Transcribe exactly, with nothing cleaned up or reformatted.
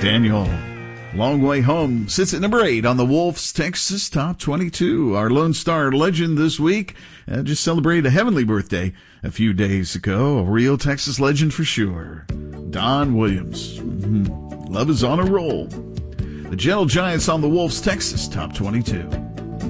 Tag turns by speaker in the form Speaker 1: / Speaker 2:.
Speaker 1: Daniel, Long Way Home, sits at number eight on the Wolf's Texas Top twenty-two. Our Lone Star legend this week uh, just celebrated a heavenly birthday a few days ago. A real Texas legend for sure. Don Williams. Mm-hmm. Love is on a roll. The Gentle Giants on the Wolf's Texas Top twenty-two.